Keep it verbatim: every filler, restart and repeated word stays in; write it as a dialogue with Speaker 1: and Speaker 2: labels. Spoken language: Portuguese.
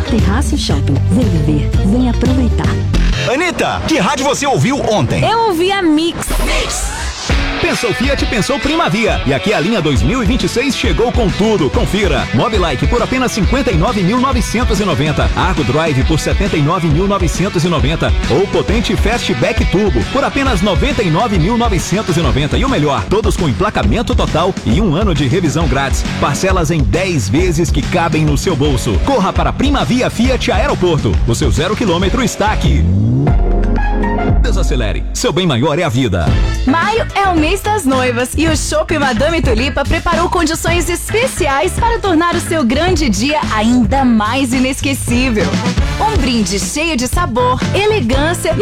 Speaker 1: Terraço Shopping. Vem viver, vem aproveitar.
Speaker 2: Anitta, que rádio você ouviu ontem?
Speaker 3: Eu ouvi a Mix.
Speaker 2: Mix. Pensou Fiat, pensou Primavia. E aqui a linha dois mil e vinte e seis chegou com tudo. Confira. Mobilike por apenas cinquenta e nove mil novecentos e noventa. Argo Drive por setenta e nove mil novecentos e noventa. Ou Potente Fastback Turbo por apenas noventa e nove mil novecentos e noventa. E o melhor, todos com emplacamento total e um ano de revisão grátis. Parcelas em dez vezes que cabem no seu bolso. Corra para Primavia Fiat Aeroporto. O seu zero quilômetro está aqui. Desacelere. Seu bem maior é a vida.
Speaker 3: Maio é o mês das noivas e o Chopp Madame Tulipa preparou condições especiais para tornar o seu grande dia ainda mais inesquecível. Um brinde cheio de sabor, elegância e